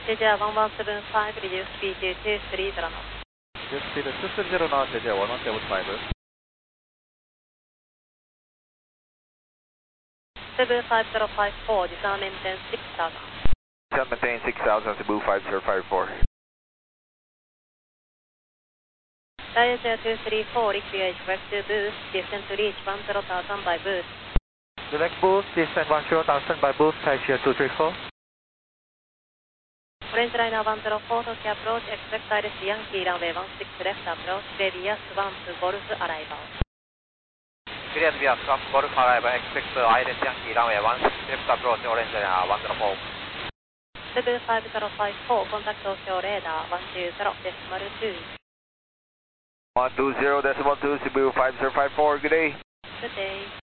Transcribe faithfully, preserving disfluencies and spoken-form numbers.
제자 one one seven five, reduce speed to two three zero knots. Reduce speed to two three zero knots, 제자 one one seven five. Cebu five zero five four, descend maintain six thousand. Descend maintain six thousand, Cebu five zero five four. Dial two three four, request west to boost, descend to reach one zero thousand by boost. Direct boost, descend one zero thousand by boost, Taisha two three four. Orange liner one zero four, Tokyo approach, expect direct Yankee runway one six left approach, Devias one to Golf arrival. Clear Devias one to Golf arrival, expect direct Yankee runway one six left approach, Orange liner one zero four. Cebu five zero five four, contact Tokyo radar one two zero decimal two. one two zero decimal two, Cebu five zero five four, good day. Good day.